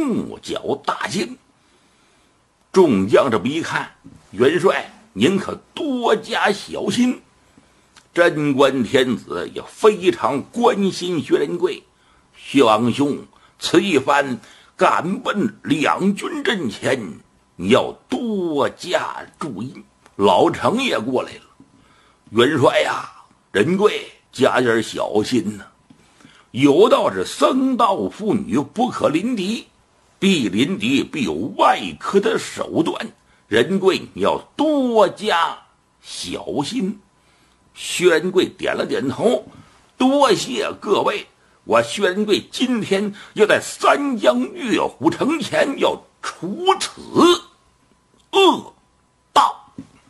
木角大仙。众将这么一看，元帅您可多加小心。贞观天子也非常关心薛仁贵，薛王兄，此一番赶奔两军阵前，你要多加注意。老程也过来了，元帅呀，仁贵加点小心呐。有道是僧道妇女不可临敌，必临敌必有外科的手段，仁贵你要多加小心。薛仁贵点了点头，多谢各位，我薛仁贵今天要在三江岳虎城前要除此恶道。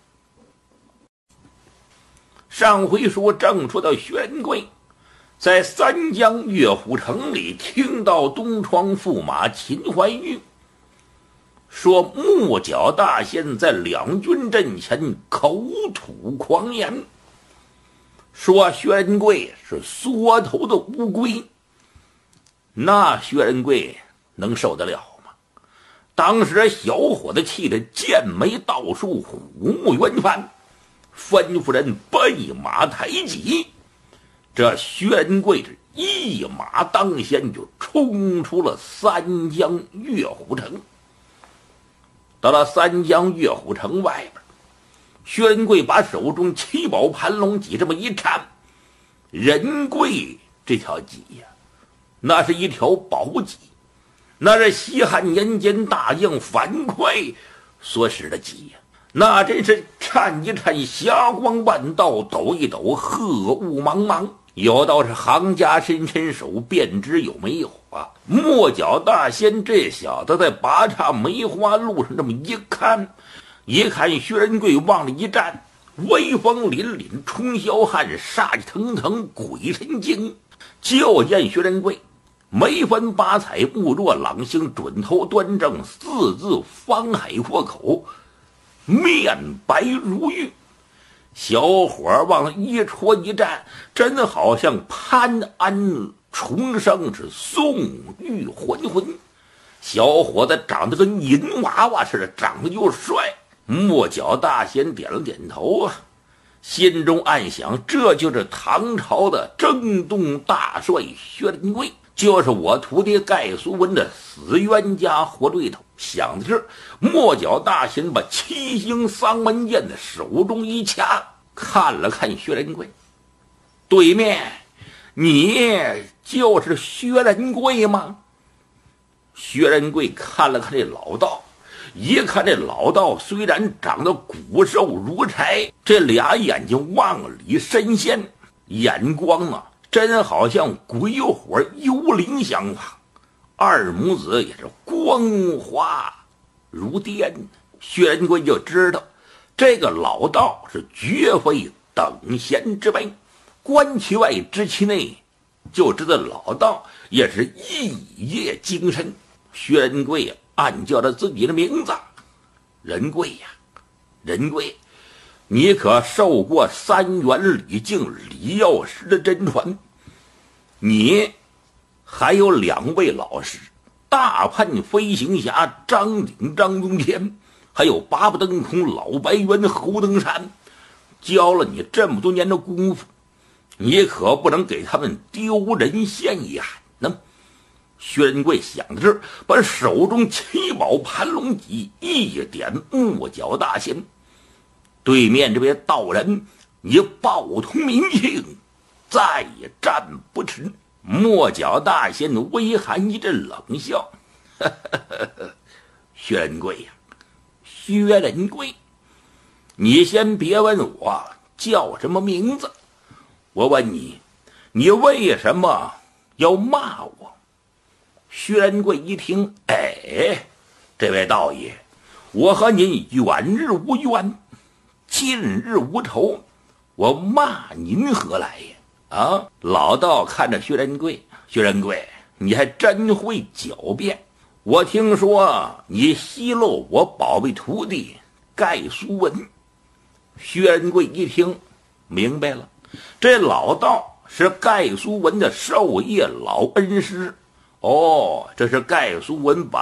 上回说正说到薛仁贵在三江岳虎城里听到东窗驸马秦怀玉说木角大仙在两军阵前口吐狂言，说薛仁贵是缩头的乌龟。那薛仁贵能受得了吗？当时小伙子气得剑眉倒竖，虎目圆翻，吩咐人备马抬戟。这薛仁贵是一马当先，就冲出了三江岳虎城。到了三江岳虎城外边，薛仁贵把手中七宝盘龙戟这么一颤，仁贵这条戟呀，那是一条宝戟，那是西汉年间大将樊哙所使的戟呀，那真是颤一颤霞光万道，抖一抖鹤雾茫茫。有道是行家伸伸手便知有没有啊。莫角大仙这小子在八岔梅花路上这么一看薛仁贵往里一站，威风凛凛，冲霄汉，煞气腾腾，鬼神精。就见薛仁贵眉分八彩，目若朗星，准头端正，四字方海豁口，面白如玉。小伙往一戳一站，真好像潘安重生，是宋玉还魂。小伙子长得跟银娃娃似的，长得又帅。莫角大仙点了点头啊，心中暗想，这就是唐朝的征东大帅薛仁贵，就是我徒弟盖苏文的死冤家活对头。想的是，莫角大仙把七星丧门剑的手中一掐，看了看薛仁贵，对面你就是薛仁贵吗？薛仁贵看了看这老道，一看这老道虽然长得骨瘦如柴，这俩眼睛往里深陷，眼光啊真好像鬼火幽灵相仿，二母子也是光滑如电。薛仁贵就知道这个老道是绝非等闲之辈，观其外知其内，就知道老道也是一夜精神。薛仁贵暗叫着自己的名字，仁贵呀，仁贵，你可受过三元李靖李药师的真传，你还有两位老师，大叛飞行侠张鼎张宗天，还有八不登空老白猿侯登山，教了你这么多年的功夫，你可不能给他们丢人现眼呢。薛仁贵想的是把手中七宝盘龙戟一点木角大仙，对面这位道人，你报通民情，再也战不迟。木角大仙微含一阵冷笑，呵呵呵呵，薛仁贵呀，薛仁贵，你先别问我叫什么名字，我问你，你为什么要骂我？薛仁贵一听，哎，这位道爷，我和您远日无冤，近日无仇，我骂您何来呀？啊！老道看着薛仁贵，薛仁贵，你还真会狡辩。我听说你奚落我宝贝徒弟盖苏文。薛仁贵一听明白了，这老道是盖苏文的授业老恩师。哦，这是盖苏文把